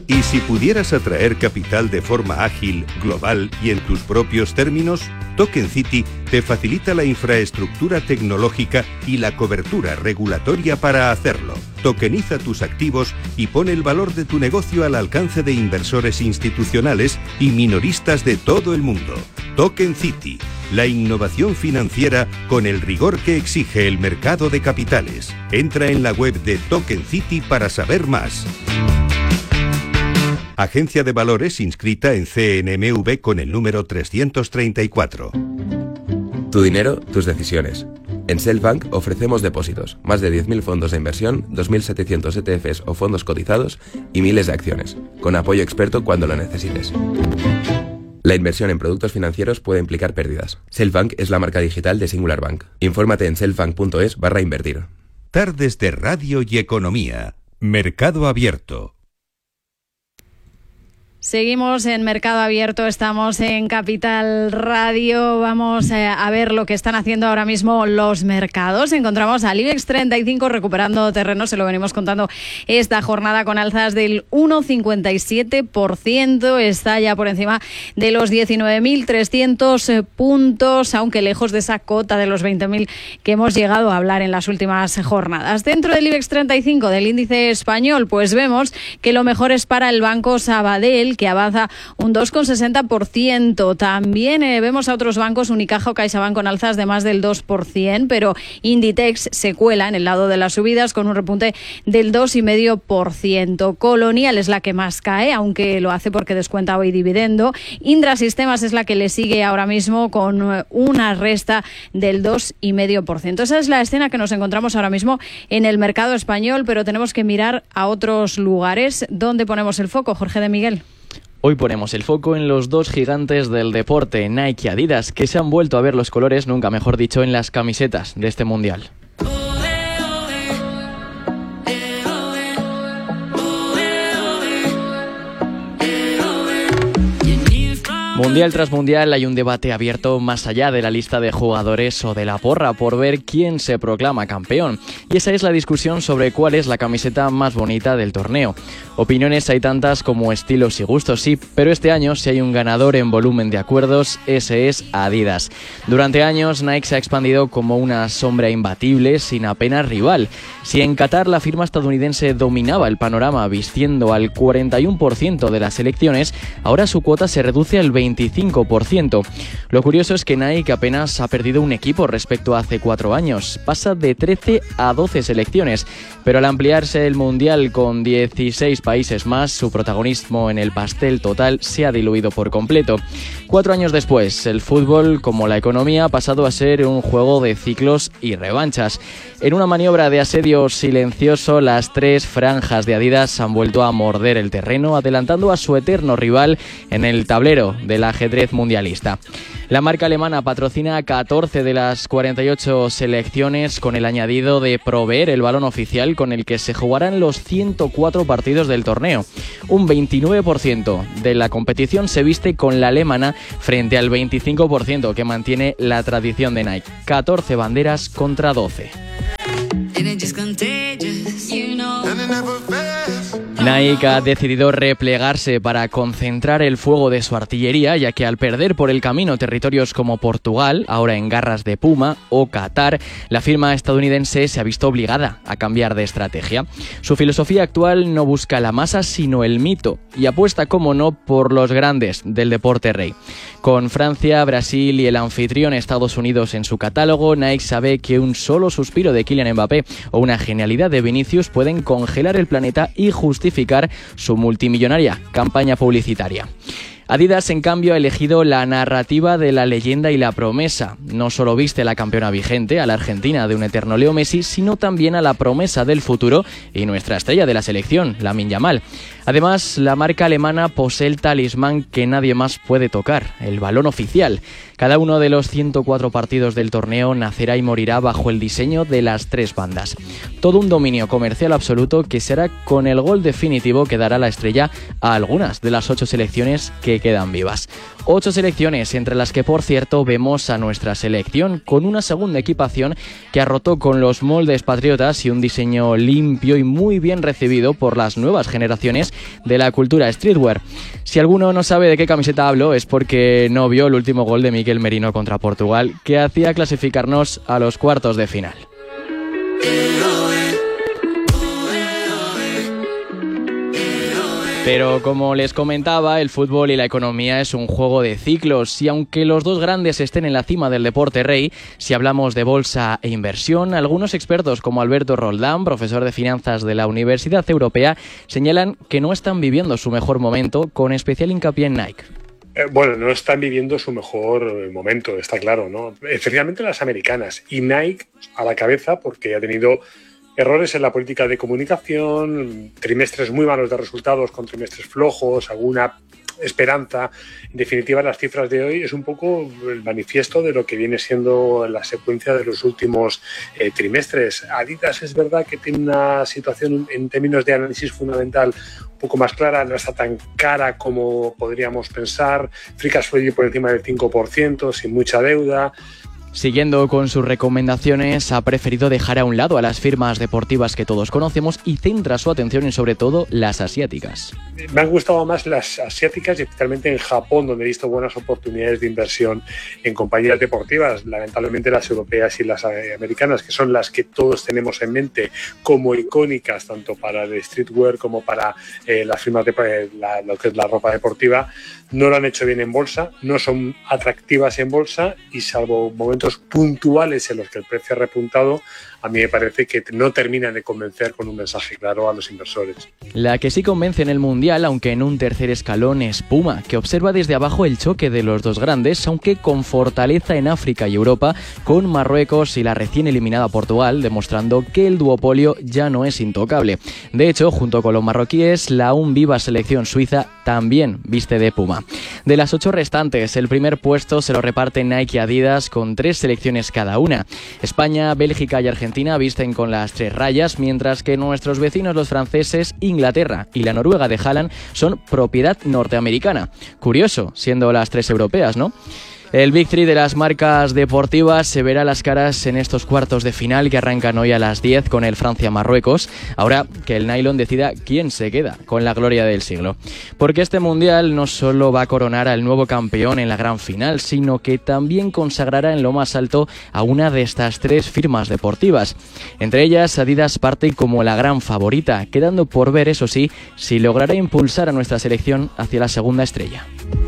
¿Y si pudieras atraer capital de forma ágil, global y en tus propios términos? Token City te facilita la infraestructura tecnológica y la cobertura regulatoria para hacerlo. Tokeniza tus activos y pone el valor de tu negocio al alcance de inversores institucionales y minoristas de todo el mundo. Token City, la innovación financiera con el rigor que exige el mercado de capitales. Entra en la web de Token City para saber más. Agencia de Valores inscrita en CNMV con el número 334. Tu dinero, tus decisiones. En Selfbank ofrecemos depósitos, más de 10.000 fondos de inversión, 2.700 ETFs o fondos cotizados y miles de acciones, con apoyo experto cuando lo necesites. La inversión en productos financieros puede implicar pérdidas. Selfbank es la marca digital de Singular Bank. Infórmate en selfbank.es/invertir. Tardes de Radio y Economía. Mercado Abierto. Seguimos en Mercado Abierto, estamos en Capital Radio. Vamos a ver lo que están haciendo ahora mismo los mercados. Encontramos al IBEX 35 recuperando terreno, se lo venimos contando esta jornada con alzas del 1,57%. Está ya por encima de los 19.300 puntos, aunque lejos de esa cota de los 20.000 que hemos llegado a hablar en las últimas jornadas. Dentro del IBEX 35, del índice español, pues vemos que lo mejor es para el Banco Sabadell, que avanza un 2,60%. También vemos a otros bancos, Unicaja o CaixaBank, con alzas de más del 2%, pero Inditex se cuela en el lado de las subidas con un repunte del 2,5%. Colonial es la que más cae, aunque lo hace porque descuenta hoy dividendo. Indra Sistemas es la que le sigue ahora mismo con una resta del 2,5%. Esa es la escena que nos encontramos ahora mismo en el mercado español, pero tenemos que mirar a otros lugares. ¿Dónde ponemos el foco, Jorge de Miguel? Hoy ponemos el foco en los dos gigantes del deporte, Nike y Adidas, que se han vuelto a ver los colores, nunca mejor dicho, en las camisetas de este mundial. Mundial tras mundial hay un debate abierto más allá de la lista de jugadores o de la porra por ver quién se proclama campeón. Y esa es la discusión sobre cuál es la camiseta más bonita del torneo. Opiniones hay tantas como estilos y gustos, sí, pero este año si hay un ganador en volumen de acuerdos, ese es Adidas. Durante años Nike se ha expandido como una sombra imbatible sin apenas rival. Si en Qatar la firma estadounidense dominaba el panorama vistiendo al 41% de las selecciones, ahora su cuota se reduce al 25%. Lo curioso es que Nike apenas ha perdido un equipo respecto a hace 4 años. Pasa de 13 a 12 selecciones, pero al ampliarse el Mundial con 16 países más, su protagonismo en el pastel total se ha diluido por completo. 4 años después, el fútbol, como la economía, ha pasado a ser un juego de ciclos y revanchas. En una maniobra de asedio silencioso, las 3 franjas de Adidas han vuelto a morder el terreno, adelantando a su eterno rival en el tablero del ajedrez mundialista. La marca alemana patrocina 14 de las 48 selecciones con el añadido de proveer el balón oficial con el que se jugarán los 104 partidos del torneo. Un 29% de la competición se viste con la alemana frente al 25% que mantiene la tradición de Nike. 14 banderas contra 12. Nike ha decidido replegarse para concentrar el fuego de su artillería, ya que al perder por el camino territorios como Portugal, ahora en garras de Puma, o Qatar, la firma estadounidense se ha visto obligada a cambiar de estrategia. Su filosofía actual no busca la masa, sino el mito, y apuesta, como no, por los grandes del deporte rey. Con Francia, Brasil y el anfitrión Estados Unidos en su catálogo, Nike sabe que un solo suspiro de Kylian Mbappé o una genialidad de Vinicius pueden congelar el planeta y justificar su multimillonaria campaña publicitaria. Adidas, en cambio, ha elegido la narrativa de la leyenda y la promesa. No solo viste la campeona vigente, a la argentina de un eterno Leo Messi, sino también a la promesa del futuro y nuestra estrella de la selección, Lamine Yamal. Además, la marca alemana posee el talismán que nadie más puede tocar, el balón oficial. Cada uno de los 104 partidos del torneo nacerá y morirá bajo el diseño de las 3 bandas. Todo un dominio comercial absoluto que será con el gol definitivo que dará la estrella a algunas de las 8 selecciones que quedan vivas. 8 selecciones, entre las que, por cierto, vemos a nuestra selección con una segunda equipación que ha roto con los moldes patriotas y un diseño limpio y muy bien recibido por las nuevas generaciones de la cultura streetwear. Si alguno no sabe de qué camiseta hablo, es porque no vio el último gol de Mikel Merino contra Portugal, que hacía clasificarnos a los cuartos de final. Pero como les comentaba, el fútbol y la economía es un juego de ciclos y aunque los dos grandes estén en la cima del deporte rey, si hablamos de bolsa e inversión, algunos expertos como Alberto Roldán, profesor de finanzas de la Universidad Europea, señalan que no están viviendo su mejor momento, con especial hincapié en Nike. Bueno, no están viviendo su mejor momento, está claro, ¿no? Especialmente las americanas y Nike a la cabeza porque ha tenido errores en la política de comunicación, trimestres muy malos de resultados con trimestres flojos, alguna esperanza. En definitiva, las cifras de hoy es un poco el manifiesto de lo que viene siendo la secuencia de los últimos trimestres. Adidas es verdad que tiene una situación en términos de análisis fundamental un poco más clara, no está tan cara como podríamos pensar. Free cash flow por encima del 5%, sin mucha deuda. Siguiendo con sus recomendaciones, ha preferido dejar a un lado a las firmas deportivas que todos conocemos y centra su atención en sobre todo las asiáticas. Me han gustado más las asiáticas y especialmente en Japón, donde he visto buenas oportunidades de inversión en compañías deportivas. Lamentablemente las europeas y las americanas, que son las que todos tenemos en mente como icónicas, tanto para el streetwear como para las firmas de lo que es la ropa deportiva, no lo han hecho bien en bolsa, no son atractivas en bolsa y salvo momentos puntuales en los que el precio ha repuntado, a mí me parece que no terminan de convencer con un mensaje claro a los inversores. La que sí convence en el Mundial, aunque en un tercer escalón, es Puma, que observa desde abajo el choque de los dos grandes, aunque con fortaleza en África y Europa, con Marruecos y la recién eliminada Portugal, demostrando que el duopolio ya no es intocable. De hecho, junto con los marroquíes, la aún viva selección suiza también viste de Puma. De las 8 restantes, el primer puesto se lo reparten Nike y Adidas con 3 selecciones cada una. España, Bélgica y Argentina visten con las 3 rayas, mientras que nuestros vecinos los franceses, Inglaterra y la Noruega de Haaland son propiedad norteamericana. Curioso, siendo las 3 europeas, ¿no? El Big Three de las marcas deportivas se verá las caras en estos cuartos de final que arrancan hoy a las 10 con el Francia-Marruecos, ahora que el nylon decida quién se queda con la gloria del siglo. Porque este Mundial no solo va a coronar al nuevo campeón en la gran final, sino que también consagrará en lo más alto a una de estas 3 firmas deportivas. Entre ellas, Adidas parte como la gran favorita, quedando por ver, eso sí, si logrará impulsar a nuestra selección hacia la segunda estrella.